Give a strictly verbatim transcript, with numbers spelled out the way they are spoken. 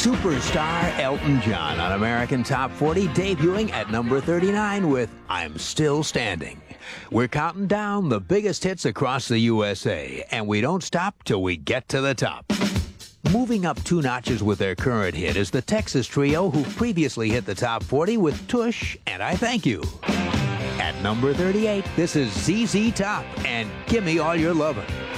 Superstar Elton John on American Top forty, debuting at number thirty-nine with I'm Still Standing. We're counting down the biggest hits across the U S A, and we don't stop till we get to the top. Moving up two notches with their current hit is the Texas trio who previously hit the top forty with Tush and I Thank You. At number thirty-eight, this is Z Z Top and Gimme All Your Lovin'.